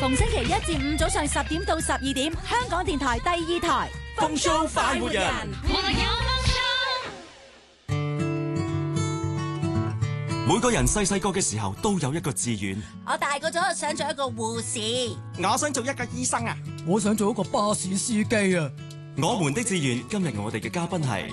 逢星期一至五早上10點到12點，香港電台第2台風騷快活人，每個人細細個嘅時候都有一個志願。 我大個咗想做一個護士， 我想做一個醫生啊！ 我想做一個巴士司機啊！ 我們的志願，今日我哋嘅嘉賓係，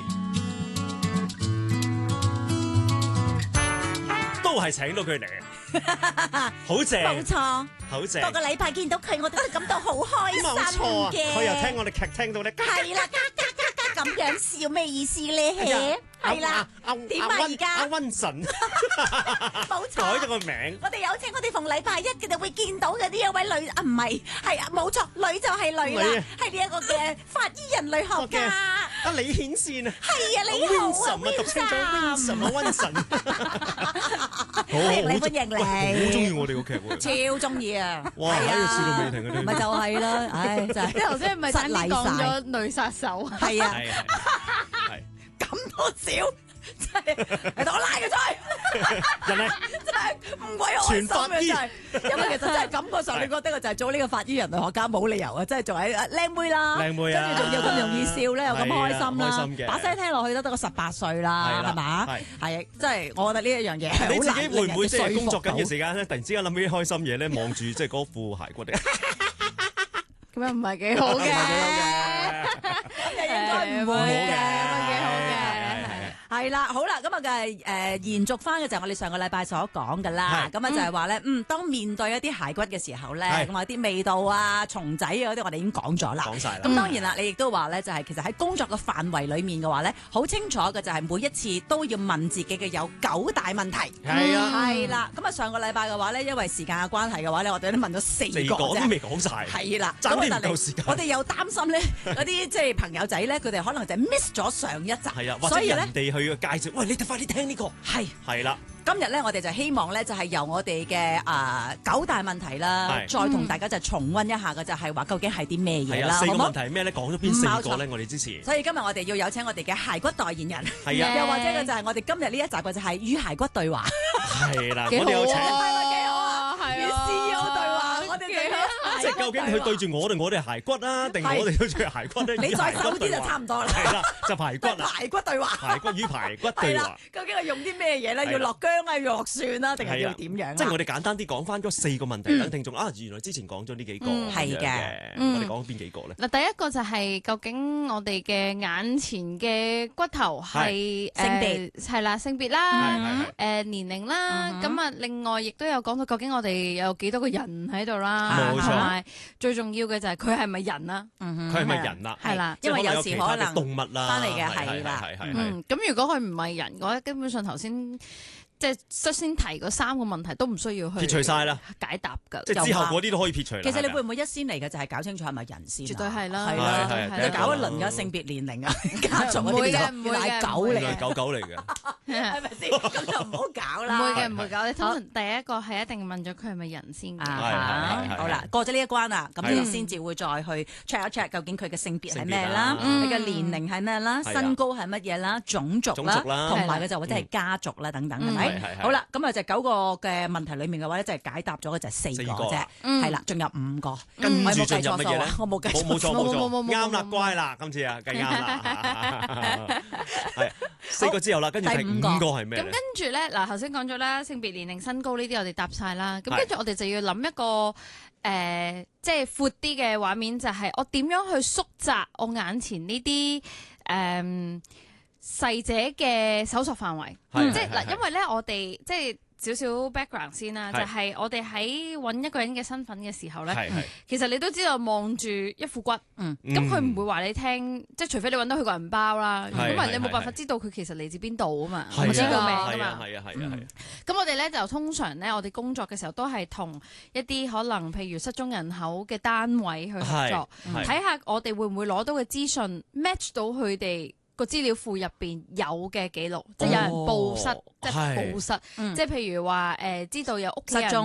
都係請到佢嚟，好正， 冇錯， 好正。 個禮拜見到佢，我哋都感到好開心嘅。 冇錯啊！佢又聽我哋劇聽到咧， 係啦，咁樣笑咩意思咧？係啦，點啊而家？ 阿溫神， 冇錯， 改咗個名。 我哋有請我哋逢禮拜一嘅就會見到嘅呢一位女啊，唔係，係啊，冇錯，女就係女啦，係呢一個嘅法醫人類學家。 阿李顯善啊， 係啊，你好啊， 讀清楚 Vincent 啊，溫神。 歡迎你，歡迎你。 好中意我哋個劇喎， 超中意啊！ 哇，喺度笑到未停嗰啲。 咪就係啦，唉，就係。 即係頭先咪差啲講咗女殺手， 係啊， 係咁多少，真係你同我拉佢出去， 人係真係唔鬼開心啊！真係，因為其實真係感覺上，你覺得佢就係做呢個法醫人類學家冇理由啊！真係仲係靚妹啦， 靚妹啊， 跟住仲要咁容易笑咧，又咁開心啦， 開心嘅把聲聽落去都得個18歲啦，係嘛？係，即係我覺得呢一樣嘢係你自好難己會唔會即係工作緊嘅時時間咧，突然之間諗起啲開心嘢咧，望住即係嗰副鞋骨咧， 咁樣唔係幾好嘅， 應該唔會嘅， 幾好嘅。 係啦，好啦，咁啊延續翻嘅就係我哋上個禮拜所講嘅啦，咁啊就係話咧，當面對一啲骸骨嘅時候咧，咁啊啲味道啊、蟲仔啊嗰啲，我哋已經講咗啦。 講晒啦。 咁當然啦，你亦都話咧，就係其實喺工作嘅範圍裡面嘅話咧，好清楚嘅就係每一次都要問自己嘅有9大問題。 係啊， 係啦。咁啊上個禮拜嘅話咧，因為時間嘅關係嘅話咧，我哋都問咗4個啫， 都未講晒。 係啦， 爭啲唔夠時間。 我哋又擔心咧，嗰啲即係朋友仔咧，佢哋可能就 miss 咗上一集。 係啊，或者人哋去嘅介紹，喂，你哋快啲聽呢個。係啦。 今日咧，我哋就希望咧，就係由我哋嘅9大問題啦，再同大家就重溫一下嘅，就係話究竟係啲咩嘢啦。 4個問題係咩咧？講咗邊4個咧？我哋之前。 所以今日我哋要有請我哋嘅骸骨代言人， 係啊， 又或者嘅就係我哋今日呢一集嘅就係與骸骨對話。 係啦， 幾好我哋有請。 幾好啊！與 CEO 對話，我哋幾好。 即係究竟佢對住我哋係骸骨啊，定係我哋對住骸骨咧？ 你再瘦啲就差唔多啦。 係啦，就排骨啦。 排骨對話。 排骨與排骨對話。 究竟係用啲咩嘢咧？要落薑啊，要落蒜啦，定係要點樣？ 即係我哋簡單啲講翻嗰4個問題，等聽眾啊，原來之前講咗呢幾個。係嘅。我哋講邊幾個咧？ 嗱，第一個就係究竟我哋嘅眼前嘅骨頭係性別係啦，性別啦，年齡啦，咁啊，另外亦都有講到究竟我哋有幾多個人喺度啦， 冇錯。 同埋最重要嘅就係佢係咪人啦？ 佢係咪人啦？ 係啦， 因為有時可能動物啦翻嚟嘅係啦。 咁如果佢唔係人嘅話，基本上頭先即係率先提嗰3個問題都唔需要去撇除晒啦， 解答㗎。 即係之後嗰啲都可以撇除啦。 其實你會唔會一先嚟嘅就係搞清楚係咪人先？ 絕對係啦， 係啦，你搞一輪嘅性別年齡啊，家族嗰啲就原來係狗嚟嘅， 狗嚟嘅， 係咪先？咁就唔好搞啦。 唔會搞。你通常第一個係一定問咗佢係咪人先嘅。 好啦，過咗呢一關啦，咁你先至會再去 check 一 check 究竟佢嘅性別係咩啦，你嘅年齡係咩啦，身高係乜嘢啦，種族啦，同埋嘅就或者係家族啦等等，係咪？好啦，咁啊就9個嘅問題裡面嘅話咧，就係解答咗嘅就係4個啫，係啦，仲有5個， 跟住進入乜嘢咧？ 我冇計錯數， 冇錯，啱啦，乖啦，今次啊，計啱啦，係4個之後啦，跟住第5個係咩？ 咁跟住咧，嗱頭先講咗啦，性別、年齡、身高呢啲我哋答晒啦，咁跟住我哋就要諗一個即係闊啲嘅畫面，就係我點樣去縮窄我眼前呢啲逝者嘅搜索範圍，即係嗱，因為咧我哋即係少少 background 先啦，就係我哋喺揾一個人嘅身份嘅時候咧，其實你都知道望住一副骨，咁佢唔會話你聽，即係除非你揾到佢個銀包啦，咁啊你冇辦法知道佢其實嚟自邊度啊嘛，唔知個名啊嘛， 係啊。 咁我哋咧就通常咧，我哋工作嘅時候都係同一啲可能譬如失蹤人口嘅單位去合作，睇下我哋會唔會攞到嘅資訊 match 到佢哋個資料庫入邊有嘅記錄，即係有人報失，即係報失，即係譬如話知道有屋企人